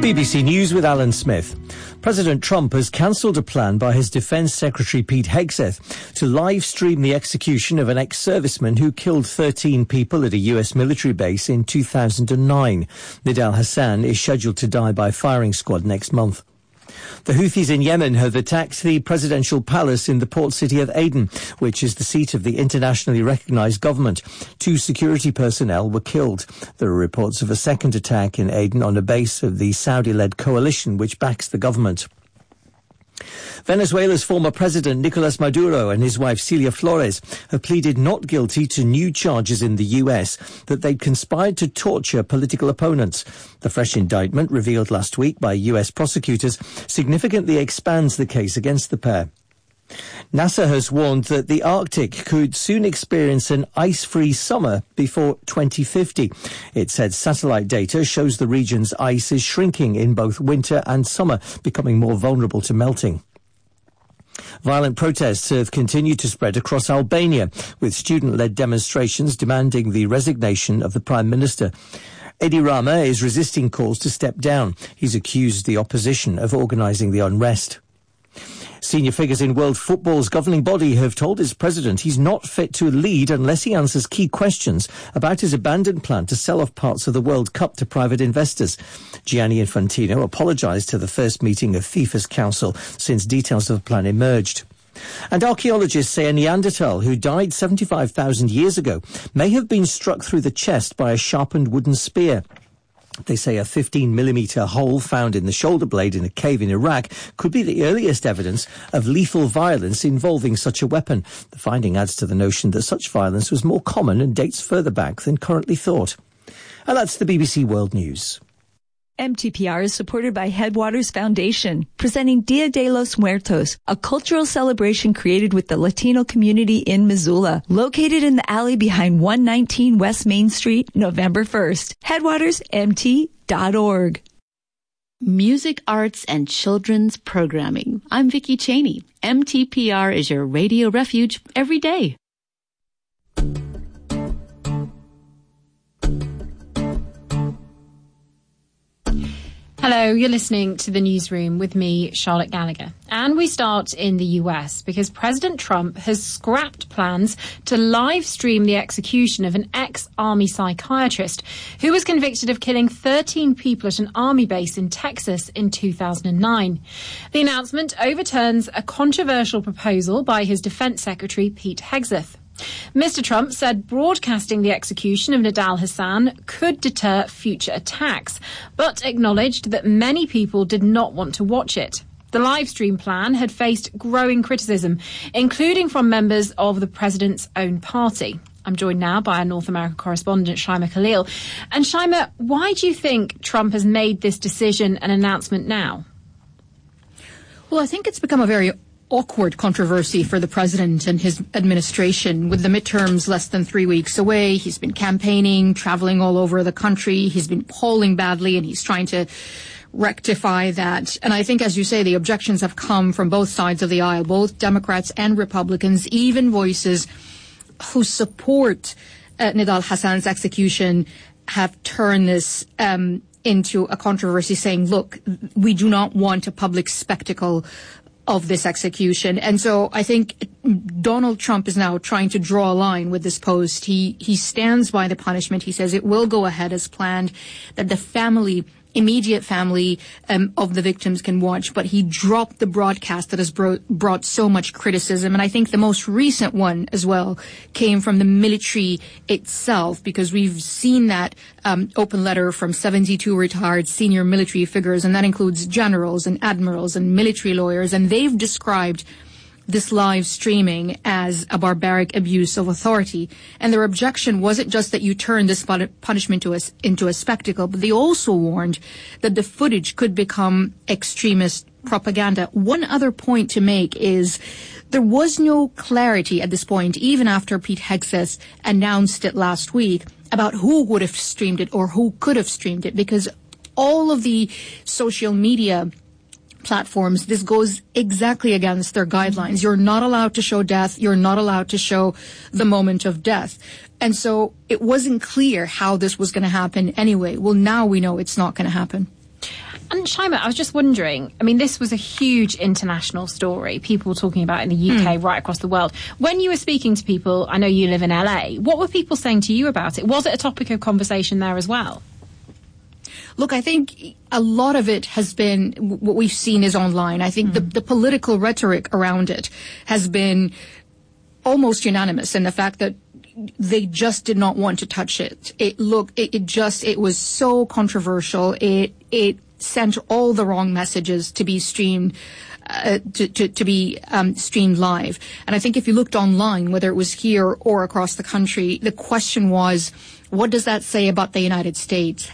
BBC News with Alan Smith. President Trump has cancelled a plan by his Defence Secretary Pete Hegseth to live stream the execution of an ex-serviceman who killed 13 people at a US military base in 2009. Nidal Hassan is scheduled to die by firing squad next month. The Houthis in Yemen have attacked the presidential palace in the port city of Aden, which is the seat of the internationally recognised government. 2 security personnel were killed. There are reports of a second attack in Aden on a base of the Saudi-led coalition which backs the government. Venezuela's former president Nicolas Maduro and his wife Celia Flores have pleaded not guilty to new charges in the US that they'd conspired to torture political opponents. The fresh indictment, revealed last week by US prosecutors, significantly expands the case against the pair. NASA has warned that the Arctic could soon experience an ice-free summer before 2050. It said satellite data shows the region's ice is shrinking in both winter and summer, becoming more vulnerable to melting. Violent protests have continued to spread across Albania, with student-led demonstrations demanding the resignation of the Prime Minister. Edi Rama is resisting calls to step down. He's accused the opposition of organising the unrest. Senior figures in world football's governing body have told its president he's not fit to lead unless he answers key questions about his abandoned plan to sell off parts of the World Cup to private investors. Gianni Infantino apologised to the first meeting of FIFA's council since details of the plan emerged. And archaeologists say a Neanderthal who died 75,000 years ago may have been struck through the chest by a sharpened wooden spear. They say a 15mm hole found in the shoulder blade in a cave in Iraq could be the earliest evidence of lethal violence involving such a weapon. The finding adds to the notion that such violence was more common and dates further back than currently thought. And that's the BBC World News. MTPR is supported by Headwaters Foundation, presenting Dia de los Muertos, a cultural celebration created with the Latino community in Missoula, located in the alley behind 119 West Main Street, November 1st. HeadwatersMT.org. Music, arts, and children's programming. I'm Vicki Cheney. MTPR is your radio refuge every day. Hello, you're listening to The Newsroom with me, Charlotte Gallagher. And we start in the US because President Trump has scrapped plans to live stream the execution of an ex-army psychiatrist who was convicted of killing 13 people at an army base in Texas in 2009. The announcement overturns a controversial proposal by his defense secretary, Pete Hegseth. Mr. Trump said broadcasting the execution of Nidal Hassan could deter future attacks, but acknowledged that many people did not want to watch it. The live stream plan had faced growing criticism, including from members of the president's own party. I'm joined now by our North America correspondent, Shaima Khalil. And Shaima, why do you think Trump has made this decision and announcement now? Well, I think it's become a very awkward controversy for the president and his administration. With the midterms less than 3 weeks away, he's been campaigning, traveling all over the country. He's been polling badly, and he's trying to rectify that. And I think, as you say, the objections have come from both sides of the aisle, both Democrats and Republicans, even voices who support Nidal Hassan's execution have turned this into a controversy, saying, look, we do not want a public spectacle of this execution. And so I think Donald Trump is now trying to draw a line with this post. He stands by the punishment. He says it will go ahead as planned, that the immediate family of the victims can watch, but he dropped the broadcast that has brought so much criticism. And I think the most recent one as well came from the military itself, because we've seen that open letter from 72 retired senior military figures, and that includes generals and admirals and military lawyers, and they've described this live streaming as a barbaric abuse of authority. And their objection wasn't just that you turn this punishment into a spectacle, but they also warned that the footage could become extremist propaganda. One other point to make is there was no clarity at this point, even after Pete Hegseth announced it last week, about who would have streamed it or who could have streamed it, because all of the social media platforms, this goes exactly against their guidelines. You're not allowed to show death. You're not allowed to show the moment of death. And so it wasn't clear how this was going to happen anyway. Well, now we know it's not going to happen. And Shaima, I was just wondering, I mean, this was a huge international story, people talking about in the UK, right across the world. When you were speaking to people, I know you live in LA, what were people saying to you about it? Was it a topic of conversation there as well? Look, I think a lot of it has been, what we've seen is online. I think the political rhetoric around it has been almost unanimous in the fact that they just did not want to touch it. It was so controversial. It sent all the wrong messages to be streamed, streamed live. And I think if you looked online, whether it was here or across the country, the question was, what does that say about the United States?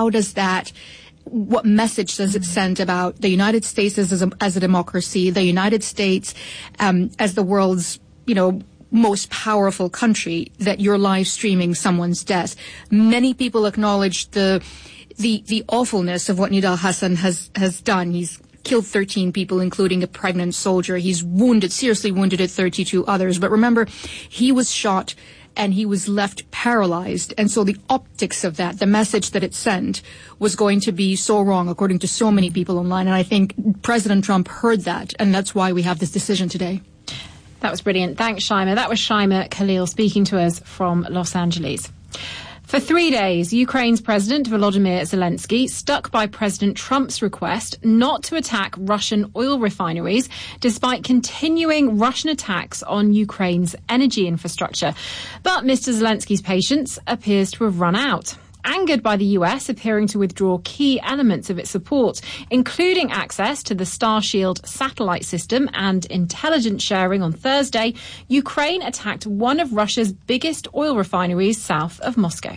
What message does it send about the United States as a democracy, the United States as the world's, most powerful country, that you're live streaming someone's death? Many people acknowledge the awfulness of what Nidal Hasan has done. He's killed 13 people, including a pregnant soldier. He's seriously wounded at 32 others. But remember, he was shot and he was left paralyzed. And so the optics of that, the message that it sent, was going to be so wrong, according to so many people online. And I think President Trump heard that, and that's why we have this decision today. That was brilliant. Thanks, Shaima. That was Shaima Khalil speaking to us from Los Angeles. For 3 days, Ukraine's President Volodymyr Zelensky stuck by President Trump's request not to attack Russian oil refineries, despite continuing Russian attacks on Ukraine's energy infrastructure. But Mr. Zelensky's patience appears to have run out. Angered by the US appearing to withdraw key elements of its support, including access to the Starshield satellite system and intelligence sharing on Thursday, Ukraine attacked one of Russia's biggest oil refineries south of Moscow.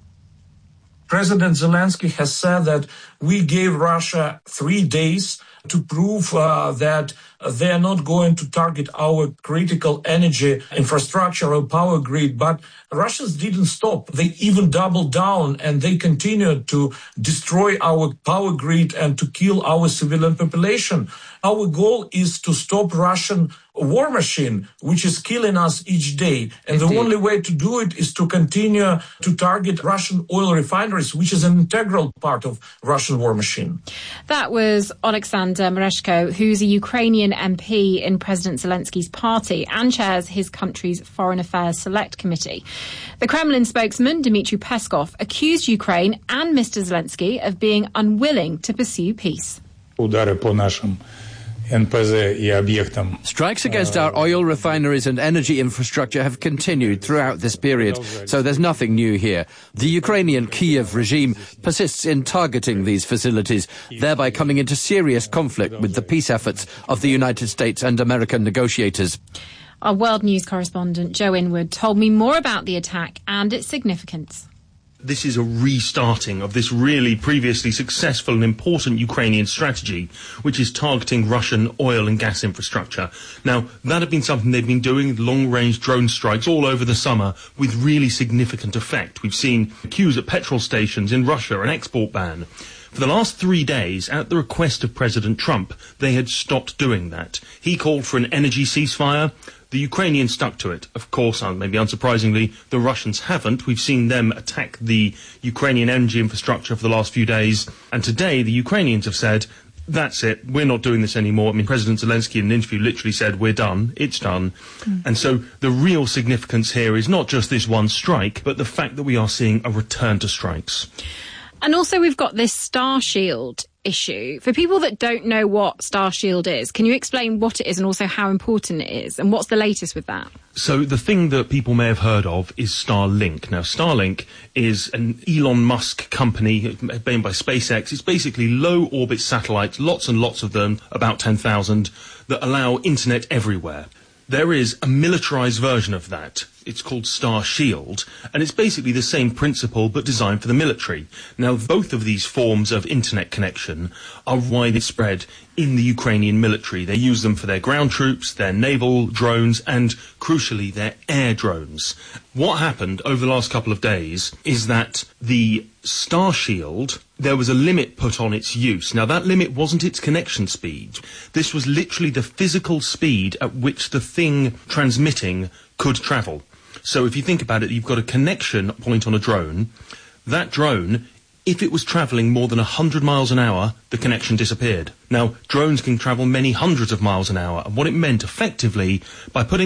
President Zelensky has said that we gave Russia 3 days to prove that they are not going to target our critical energy infrastructure or power grid. But Russians didn't stop. They even doubled down and they continued to destroy our power grid and to kill our civilian population. Our goal is to stop Russian war machine, which is killing us each day. And the only way to do it is to continue to target Russian oil refineries, which is an integral part of Russian war machine. That was Oleksandr Mereshko, who's a Ukrainian MP in President Zelensky's party and chairs his country's Foreign Affairs Select Committee. The Kremlin spokesman, Dmitry Peskov, accused Ukraine and Mr. Zelensky of being unwilling to pursue peace. Strikes against our oil refineries and energy infrastructure have continued throughout this period, so there's nothing new here. The Ukrainian Kiev regime persists in targeting these facilities, thereby coming into serious conflict with the peace efforts of the United States and American negotiators. Our World News correspondent, Joe Inwood, told me more about the attack and its significance. This is a restarting of this really previously successful and important Ukrainian strategy, which is targeting Russian oil and gas infrastructure. Now, that had been something they've been doing, long-range drone strikes all over the summer with really significant effect. We've seen queues at petrol stations in Russia, an export ban. For the last 3 days, at the request of President Trump, they had stopped doing that. He called for an energy ceasefire. The Ukrainians stuck to it. Of course, maybe unsurprisingly, the Russians haven't. We've seen them attack the Ukrainian energy infrastructure for the last few days. And today, the Ukrainians have said, that's it, we're not doing this anymore. I mean, President Zelensky in an interview literally said, we're done, it's done. And so the real significance here is not just this one strike, but the fact that we are seeing a return to strikes. And also we've got this Starshield issue. For people that don't know what Starshield is, can you explain what it is and also how important it is? And what's the latest with that? So the thing that people may have heard of is Starlink. Now, Starlink is an Elon Musk company made by SpaceX. It's basically low-orbit satellites, lots and lots of them, about 10,000, that allow internet everywhere. There is a militarized version of that. It's called Starshield, and it's basically the same principle but designed for the military. Now, both of these forms of internet connection are widely spread in the Ukrainian military. They use them for their ground troops, their naval drones, and, crucially, their air drones. What happened over the last couple of days is that the Starshield, there was a limit put on its use. Now, that limit wasn't its connection speed. This was literally the physical speed at which the thing transmitting could travel. So if you think about it, you've got a connection point on a drone. That drone if it was travelling more than 100 miles an hour, the connection disappeared. Now, drones can travel many hundreds of miles an hour, and what it meant effectively, by putting